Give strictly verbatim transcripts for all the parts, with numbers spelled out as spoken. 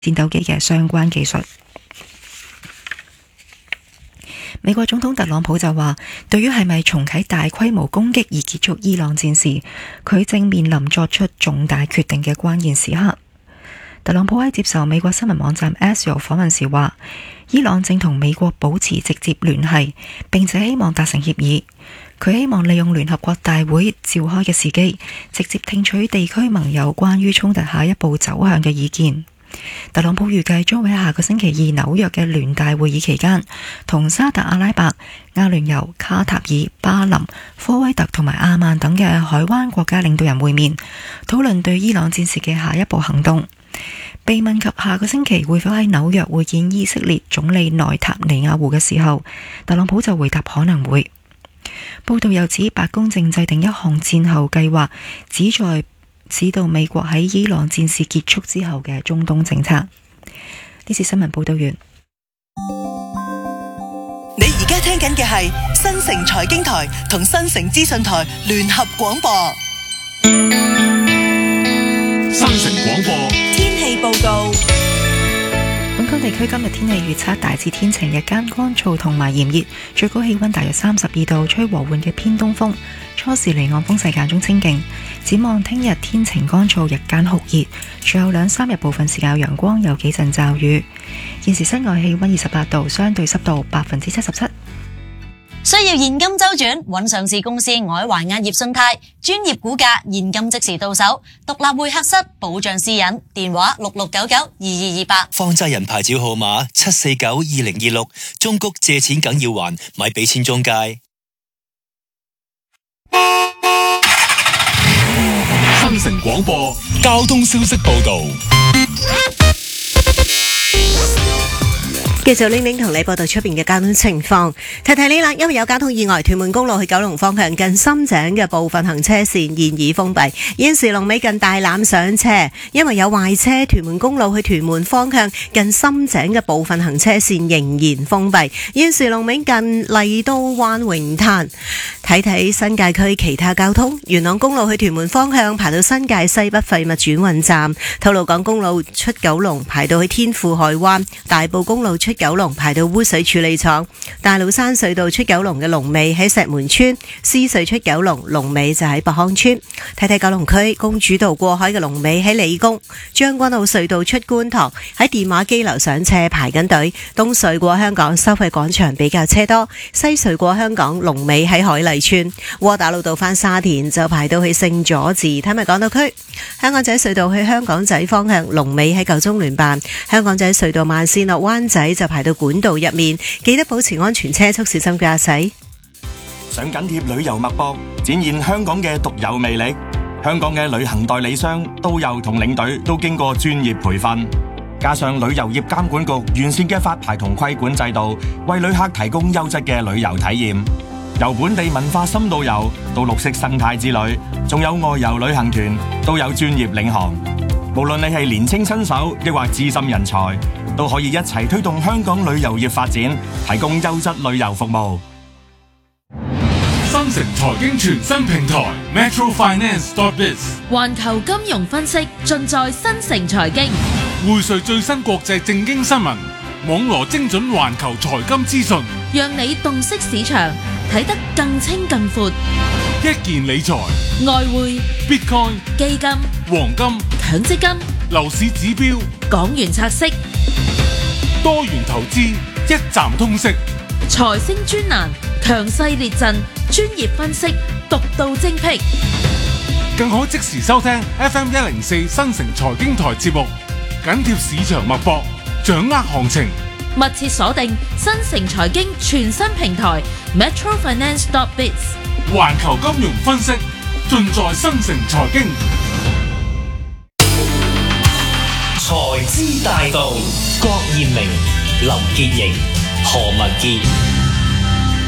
戰鬥機嘅相關技術。美國總統特朗普就話，對於係咪重啟大規模攻擊而結束伊朗戰事，佢正面臨作出重大決定嘅關鍵時刻。特朗普喺接受美國新聞網站 Axios 訪問時話，伊朗正同美國保持直接聯繫，並且希望達成協議。佢希望利用聯合國大會召開嘅時機，直接聽取地區盟友關於衝突下一步走向嘅意見。特朗普預計將會喺下個星期二紐約嘅聯大會議期間，同沙特阿拉伯、阿聯酋、卡塔爾、巴林、科威特同埋阿曼等嘅海灣國家領導人會面，討論對伊朗戰事嘅下一步行動。被問及下個星期會否喺紐約會見以色列總理內塔尼亞胡嘅時候，特朗普就回答可能會。報道又指白宮正制定一項戰後計劃，旨在指導美國喺伊朗戰事結束之後嘅中東政策。呢次新聞報道完。 你而家聽緊嘅係新城財經台同新城資訊台聯合廣播。 新城廣播天氣報告。 本港地區今日天氣預測大致天晴，日間乾燥同埋炎熱，最高氣溫大約三十二度，吹和緩嘅偏東風，初時離岸風勢間中清勁。展望聽日天晴乾燥，日間酷熱，隨後兩三日部分時間有陽光，有幾陣驟雨。現時室外氣溫二十八度，相對濕度百分之七十七。 需要現金周轉，揾上市公司外環亞業信貸，專業估價，現金即時到手，獨立會客室，保障私隱，電話六六九九二二二八。 放債人牌照號碼七四九二零二六，中谷借錢梗要還，咪俾錢中介。 新城廣播交通消息報道。 繼續玲玲同你報道出邊嘅交通情況，提提你啦，因為有交通意外，屯門公路去九龍方向近深井嘅部分行車線現已封閉，現時龍尾近大欖上車，因為有壞車，屯門公路去屯門方向近深井嘅部分行車線仍然封閉，現時龍尾近麗都灣泳灘。睇睇新界區其他交通，元朗公路去屯門方向排到新界西北廢物轉運站，吐露港公路出九龍排到去天富海灣，大埔公路出九龍排到污水處理廠，大老山隧道出九龍嘅龍尾喺石門村，獅隧出九龍龍尾就喺博康村。睇睇九龍區公主道過海嘅龍尾喺理工，將軍澳隧道出觀塘喺電話機樓上車排緊隊，東隧過香港收費廣場比較車多，西隧過香港龍尾喺海麗村，窩打老道返沙田就排到去聖佐治。睇埋港島區香港仔隧道去香港仔方向龍尾喺舊中聯辦，香港仔隧道慢線落灣仔就排到管道入面，記得保持安全車速，小心駕駛。 想緊貼旅遊脈搏，展現香港嘅獨有魅力。香港嘅旅行代理商、導遊同領隊都經過專業培訓，加上旅遊業監管局完善嘅發牌同規管制度，為旅客提供優質嘅旅遊體驗。由本地文化深度遊到綠色生態之旅，仲有外遊旅行團，都有專業領航。無論你係年青新手，抑或資深人才，都可以一齊推動香港旅遊業發展，提供優質旅遊服務。 新城財經全新平台 Metro Finance dot biz， 環球金融分析盡在新城財經， 匯萃最新國際政經新聞，網羅精準環球財金資訊， 讓你洞悉市場，睇得更清更闊。 一件理財、 外匯、 Bitcoin、 基金、 黃金、 強積金、 樓市指標、 港元拆息、 多元投資，一站通識。 財星專欄，強勢列陣，專業分析，獨到精闢。 更可即時收聽 F M 一零四新城財經台節目，緊貼市場脈搏，掌握行情。 密切鎖定新城財經全新平台 Metro Finance dot biz， 環球金融分析盡在新城財經。 財資大道，郭艷明、林潔瑩、何文傑。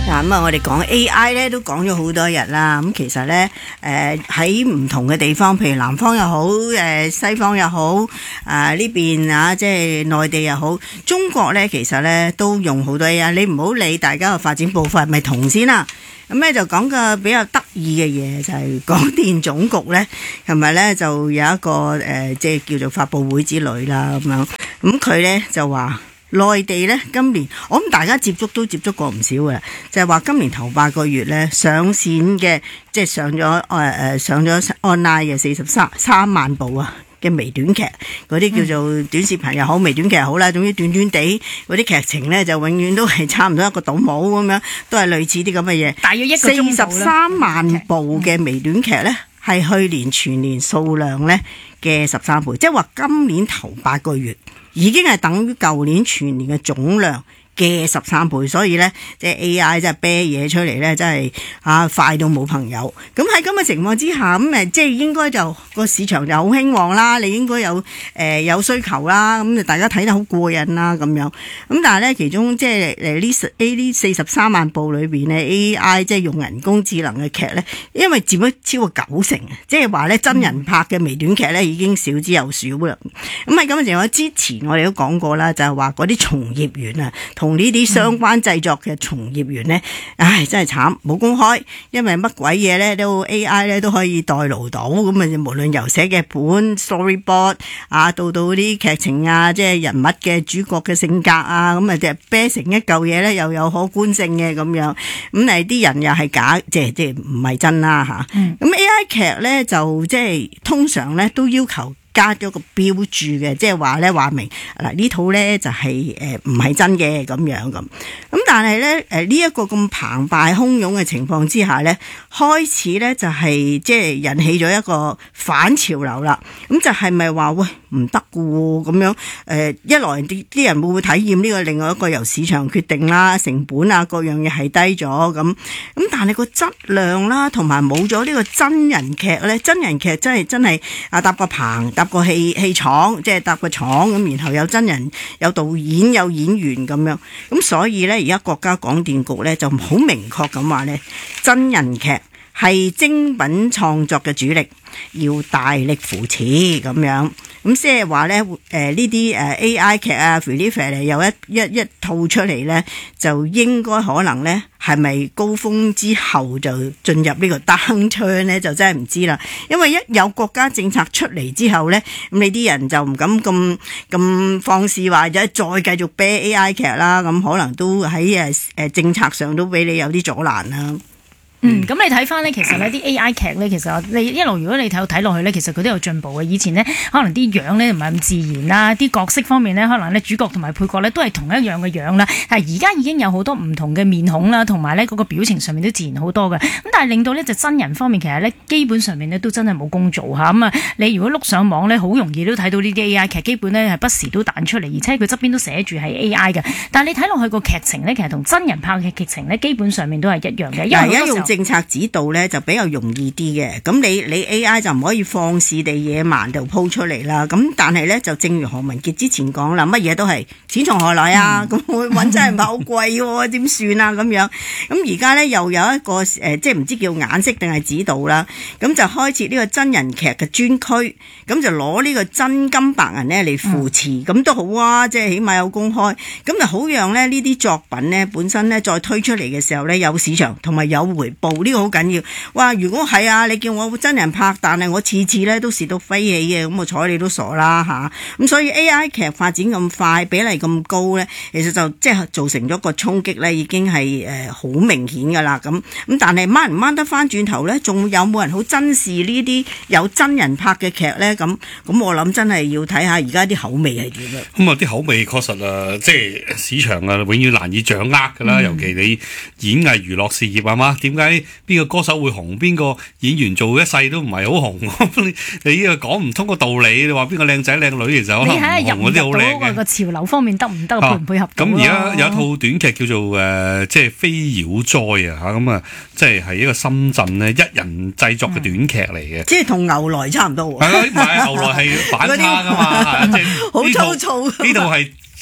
嗱咁啊，我哋講 A I 咧都講咗好多日啦。咁其實咧，誒喺唔同嘅地方，譬如南方又好，誒西方又好，啊呢邊啊即係內地又好，中國咧其實咧都用好多 A I。你唔好理大家嘅發展步伐係咪同先啦。咁咧就講個比較得意嘅嘢，就係廣電總局咧，琴日咧就有一個誒、呃、即係叫做發佈會之類啦咁樣。咁佢咧就話。內地咧今年，我諗大家接觸都接觸過唔少嘅，就係話今年頭八個月咧上線嘅，即係上咗誒誒上咗 online 嘅四十三三萬部啊嘅微短劇，嗰啲叫做短視頻又好，微短劇又好啦，總之短短地嗰啲劇情咧就永遠都係差唔多一個倒模咁樣，都係類似啲咁嘅嘢。大約一個鐘四十三萬部嘅微短劇咧，係去年全年數量咧嘅十三倍，即係話今年頭八個月。已經係等於舊年全年嘅總量嘅十三倍，所以咧即係 A I 真係啤嘢出嚟咧，真係啊快到冇朋友。咁喺咁嘅情況之下，咁誒即係應該就個市場就好興旺啦，你應該有誒、呃、有需求啦，咁就大家睇得好過癮啦咁樣。咁但係咧其中即係誒呢 A 呢四十三萬部裏邊咧 A I 即係用人工智能嘅劇咧，因為佔咗超過九成，即係話咧真人拍嘅微短劇咧已經少之又少啦。咁喺咁嘅情況之前，我哋都講過啦，就係話嗰啲從業員啊。同呢啲相關製作嘅從業員呢，唉，真係慘，冇公開，因為乜鬼嘢呢都 A I 呢都可以代勞到，咁啊無論由寫劇本、storyboard 啊，到到啲劇情啊，即係人物嘅主角嘅性格啊，咁啊就啤成一嚿嘢呢，又有可觀性嘅咁樣，咁誒啲人又係假，即係即係唔係真啦嚇。咁、嗯、A I 劇呢，就即係通常呢都要求。加咗個標注嘅，即係話咧話明嗱呢套咧就係誒唔係真嘅咁樣咁。咁但係咧誒呢一個咁澎湃洶湧嘅情況之下咧，開始咧就係即係引起咗一個反潮流啦。咁就係咪話喂唔得㗎喎咁樣？誒一來啲啲人會唔會體驗呢個另外一個由市場決定啦，成本啊各樣嘢係低咗咁。咁但係個質量啦，同埋冇咗呢個真人劇咧，真人劇真係真係啊搭個棚。搭個戲戲廠，即係搭個廠咁，然後有真人、有導演、有演員咁樣，咁所以咧，而家國家廣電局咧就好明確咁話咧，真人劇係精品創作嘅主力，要大力扶持咁樣。咁即係話咧，誒呢啲誒 A I 劇啊 f r e e f a 又一一一套出嚟咧，就應該可能咧係咪高峰之後就進入呢個 downturn 咧，就真係唔知啦。因為一有國家政策出嚟之後咧，咁你啲人就唔敢咁咁放肆話，再繼續啤 A I 劇啦，咁可能都喺誒誒政策上都俾你有啲阻攔啦。 嗯，咁你睇翻咧，其實呢啲 A I 劇咧，其實你一路如果你睇睇落去咧，其實佢都有進步嘅。以前呢，可能啲樣咧唔係咁自然啦，啲角色方面咧，可能咧主角同埋配角咧都係同一樣嘅樣啦。但係而家已經有好多唔同嘅面孔啦，同埋咧嗰個表情上面都自然好多嘅。咁但係令到呢就真人方面其實咧基本上面咧都真係冇工做嚇。咁啊，你如果碌上網咧，好容易都睇到呢啲 A I 劇，基本咧係不時都彈出嚟，而且佢側邊都寫住係 A I 嘅。但係你睇落去個劇情咧，其實同真人拍嘅劇情咧，基本上面都係一樣嘅。因為用政策指導咧就比較容易啲嘅，咁你你 A I 就唔可以放肆地野蠻就鋪出嚟啦。咁但係咧就正如何文傑之前講啦，乜嘢都係錢從何來啊？咁我揾真人拍好貴喎，點算啊？咁樣咁而家咧又有一個誒、呃，即係唔知叫眼色定係指導啦。咁就開設呢個真人劇嘅專區，咁就攞呢個真金白銀咧嚟扶持，咁、嗯、都好啊，即係起碼有公開，咁就好讓咧呢啲作品咧本身咧再推出嚟嘅時候咧有市場同埋有回報，呢、這個好緊要。哇！如果係啊，你叫我真人拍，但係我次次咧都蝕到飛起嘅，咁我睬你都傻啦吓。咁、啊、所以 A I 劇發展咁快，比例咁高咧，其實就即係造成咗個衝擊咧，已經係誒好明顯噶啦。咁咁但係掹唔掹得翻轉頭咧，仲有冇人好珍視呢啲有真人拍嘅劇咧？咁咁我諗真係要睇下而家啲口味係點嘅。 咁啊啲口味確實啊，即係市場啊，永遠難以掌握噶啦。嗯、尤其你演藝娛樂事業啊嘛，點解邊個歌手會紅，邊個演員做一世都唔係好紅？你你呢個講唔通個道理。你話邊個靚仔靚女，其實可能唔紅嗰啲好靚嘅。 個潮流方面得唔得？配唔配合？ 咁而家有一套短劇叫做誒、呃，即係飛妖災啊嚇，咁啊，即係係一個深圳咧一人製作嘅短劇嚟嘅。 即係同牛來差唔多喎。 係咯，唔係牛來係反差噶嘛，即係好粗糙。呢度係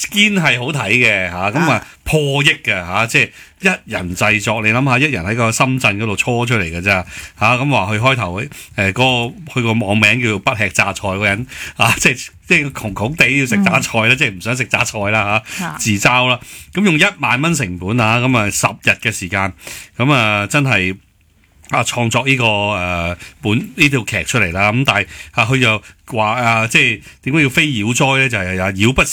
堅係好睇嘅嚇，咁啊破億嘅嚇，即係一人製作。你諗下，一人喺個深圳嗰度搓出嚟嘅啫嚇，咁話佢開頭誒嗰個佢個網名叫做不吃榨菜嗰人啊，即係即係窮窮地要食榨菜啦，嗯、即係唔想食榨菜啦嚇，啊、自嘲啦。咁用一萬蚊成本啊，咁啊十日嘅時間，咁啊真係。啊！創作呢、這個誒、呃、本呢套劇出嚟啦，咁但係啊佢又話啊，即係點解要非妖哉咧？就係、是、啊妖不是